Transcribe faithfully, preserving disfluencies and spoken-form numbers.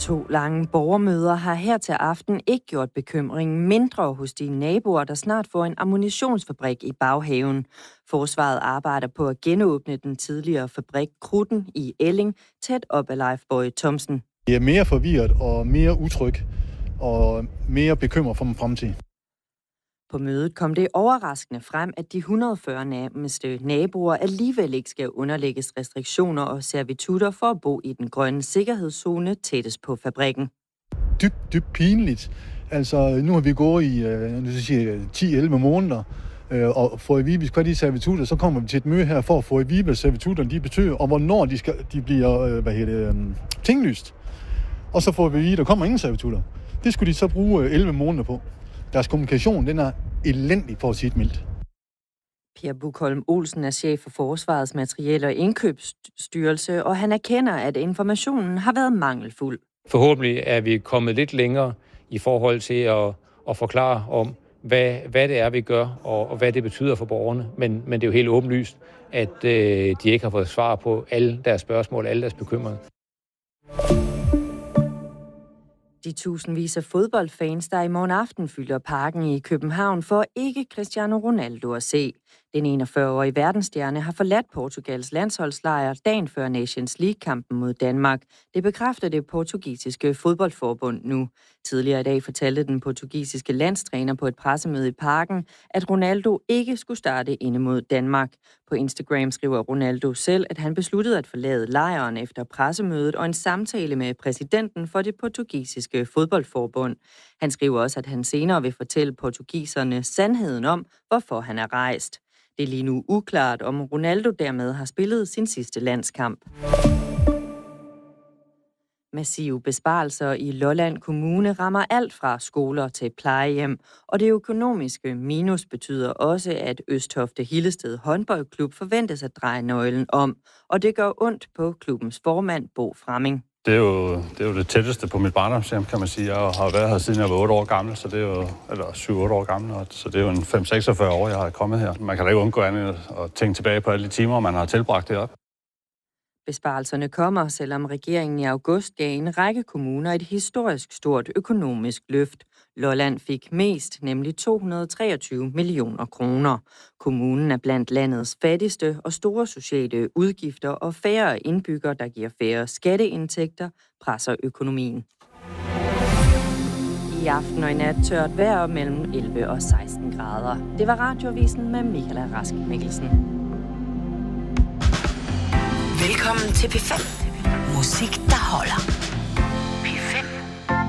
To lange borgermøder har her til aften ikke gjort bekymringen mindre hos de naboer, der snart får en ammunitionsfabrik i baghaven. Forsvaret arbejder på at genåbne den tidligere fabrik Krudten i Elling, tæt op ad Leif Boje Thomsen. Jeg er mere forvirret og mere utryg og mere bekymret for min fremtid. På mødet kom det overraskende frem, at de et hundrede og fyrre nærmeste naboer alligevel ikke skal underlægges restriktioner og servitutter for at bo i den grønne sikkerhedszone tættest på fabrikken. Dybt, dybt pinligt. Altså, nu har vi gået i nu siger jeg, ti til elleve måneder og fået at vide, vi skal have de servitutter, så kommer vi til et møde her for at få at vide, hvad servitutterne de betyder, og hvornår de, skal, de bliver hvad hedder det, tinglyst. Og så får vi at vide, at der kommer ingen servitutter. Det skulle de så bruge elleve måneder på. Deres kommunikation, den er elendig for at sige det mildt. Per Buchholm Olsen er chef for Forsvarets Materiel- og Indkøbsstyrelse, og han erkender, at informationen har været mangelfuld. Forhåbentlig er vi kommet lidt længere i forhold til at, at forklare om, hvad, hvad det er, vi gør, og, og hvad det betyder for borgerne. Men, men det er jo helt åbenlyst, at øh, de ikke har fået svar på alle deres spørgsmål, alle deres bekymringer. De tusindvis af fodboldfans, der i morgen aften fylder parken i København, får ikke Cristiano Ronaldo at se. Den enogfyrre-årige verdensstjerne har forladt Portugals landsholdslejr dagen før Nations League-kampen mod Danmark. Det bekræfter det portugisiske fodboldforbund nu. Tidligere i dag fortalte den portugisiske landstræner på et pressemøde i parken, at Ronaldo ikke skulle starte inde mod Danmark. På Instagram skriver Ronaldo selv, at han besluttede at forlade lejren efter pressemødet og en samtale med præsidenten for det portugisiske fodboldforbund. Han skriver også, at han senere vil fortælle portugiserne sandheden om, hvorfor han er rejst. Det er lige nu uklart, om Ronaldo dermed har spillet sin sidste landskamp. Massive besparelser i Lolland Kommune rammer alt fra skoler til plejehjem, og det økonomiske minus betyder også, at Østofte Hillested Håndboldklub forventes at dreje nøglen om, og det gør ondt på klubbens formand Bo Framming. Det er, jo, det er jo det tætteste på mit barndomshjem, kan man sige. Jeg har været her siden jeg var otte år gammel, så det er jo, eller syv otte år gammel, så det er jo en fem seksogfyrre år, jeg har kommet her. Man kan da ikke undgå andet at tænke tilbage på alle de timer, man har tilbragt deroppe. Besparelserne kommer, selvom regeringen i august gav en række kommuner et historisk stort økonomisk løft. Lolland fik mest, nemlig to hundrede og treogtyve millioner kroner. Kommunen er blandt landets fattigste, og store sociale udgifter og færre indbyggere, der giver færre skatteindtægter, presser økonomien. I aften og i nat tørt vejr mellem elleve og seksten grader. Det var Radioavisen med Michaela Rask Mikkelsen. Velkommen til P fem. Musik, der holder.